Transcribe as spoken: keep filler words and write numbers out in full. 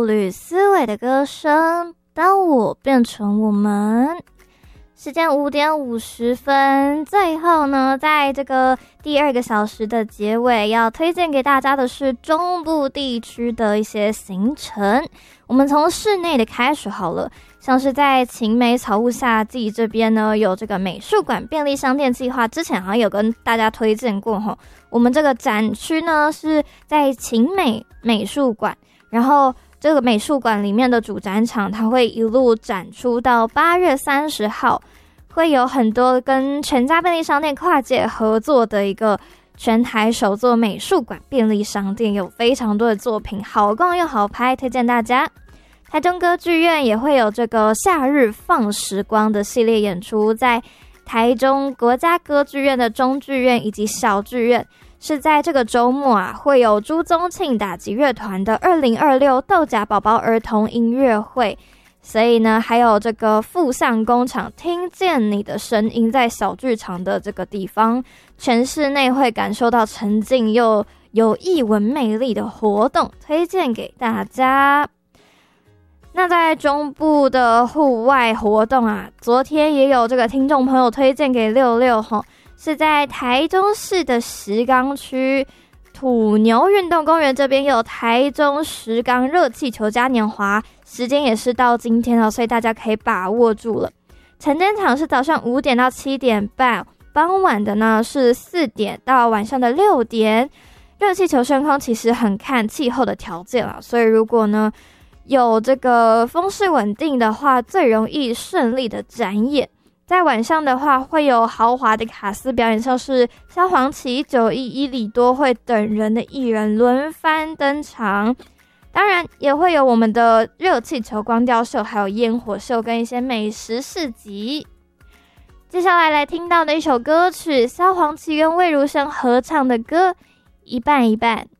步履思维的歌声，当我变成我们。时间五点五十分，最后呢，在这个第二个小时的结尾，要推荐给大家的是中部地区的一些行程。我们从室内的开始好了，像是在晴美草悟夏季这边呢，有这个美术馆便利商店计划，之前好像有跟大家推荐过齁。我们这个展区呢是在晴美美术馆，然后这个美术馆里面的主展场，它会一路展出到八月三十号，会有很多跟全家便利商店跨界合作的一个全台首座美术馆便利商店，有非常多的作品，好逛又好拍，推荐大家。台中歌剧院也会有这个夏日放时光的系列演出，在台中国家歌剧院的中剧院以及小剧院，是在这个周末啊，会有朱宗庆打击乐团的二零二六豆荚宝宝儿童音乐会，所以呢，还有这个富相工厂听见你的声音，在小剧场的这个地方，全室内会感受到沉静又有艺文魅力的活动，推荐给大家。那在中部的户外活动啊，昨天也有这个听众朋友推荐给六六吼，是在台中市的石冈区土牛运动公园这边有台中石冈热气球嘉年华，时间也是到今天了，所以大家可以把握住了。晨间场是早上五点到七点半，傍晚的呢是四点到晚上的六点。热气球升空其实很看气候的条件啦，所以如果呢有这个风势稳定的话，最容易顺利的展演。在晚上的话，会有豪华的卡司表演，像是萧煌奇、九一一、李多惠等人的艺人轮番登场。当然也会有我们的热气球光雕秀，还有烟火秀跟一些美食市集。接下来来听到的一首歌曲，萧煌奇跟魏如萱合唱的歌《一半一半》。